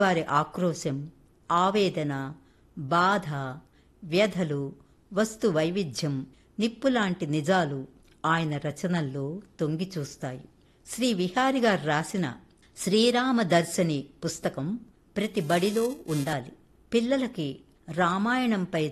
వారి ఆక్రోశం, ఆవేదన, బాధ, వ్యధలు, వస్తు వైవిధ్యం, నిప్పులాంటి నిజాలు ఆయన రచనల్లో తొంగి చూస్తాయి. శ్రీ విహారి గారు రాసిన శ్రీరామ దర్శిని పుస్తకం ప్రతి బడిలో ఉండాలి. పిల్లలకి రామాయణంపై